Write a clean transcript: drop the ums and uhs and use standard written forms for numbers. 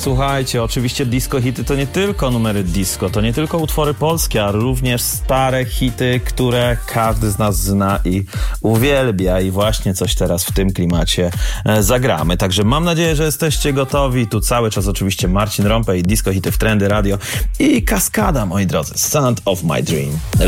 Słuchajcie, oczywiście disco hity to nie tylko numery disco, to nie tylko utwory polskie, a również stare hity, które każdy z nas zna i uwielbia. I właśnie coś teraz w tym klimacie zagramy. Także mam nadzieję, że jesteście gotowi. Tu cały czas oczywiście Marcin Rąpej, disco hity w Trendy Radio i kaskada, moi drodzy. Sound of my dream.